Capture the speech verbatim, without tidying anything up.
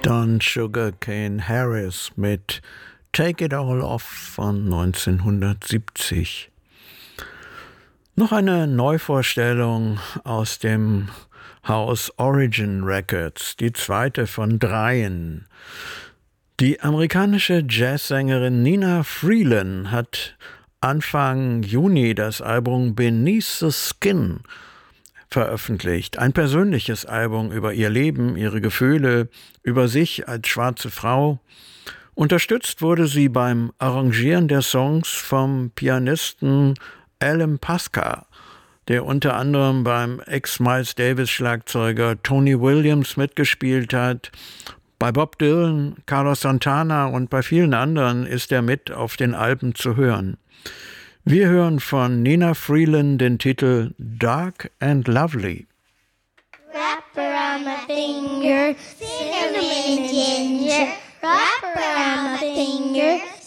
Don Sugarcane Harris mit Take It All Off von neunzehnhundertsiebzig. Noch eine Neuvorstellung aus dem Haus Origin Records, die zweite von dreien. Die amerikanische Jazzsängerin Nina Freeland hat Anfang Juni das Album Beneath the Skin veröffentlicht. Ein persönliches Album über ihr Leben, ihre Gefühle, über sich als schwarze Frau. Unterstützt wurde sie beim Arrangieren der Songs vom Pianisten Alan Pasca, der unter anderem beim Ex-Miles Davis-Schlagzeuger Tony Williams mitgespielt hat. Bei Bob Dylan, Carlos Santana und bei vielen anderen ist er mit auf den Alben zu hören. Wir hören von Nina Freeland den Titel Dark and Lovely. Wrap around my finger, cinnamon and ginger. Wrap around my finger,